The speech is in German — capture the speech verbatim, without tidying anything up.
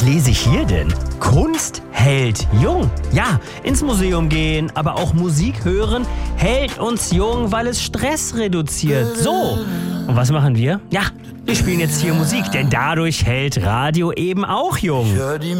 Was lese ich hier denn? Kunst hält jung. Ja, ins Museum gehen, aber auch Musik hören hält uns jung, weil es Stress reduziert. So. Und was machen wir? Ja, wir spielen jetzt hier Musik, denn dadurch hält Radio eben auch jung.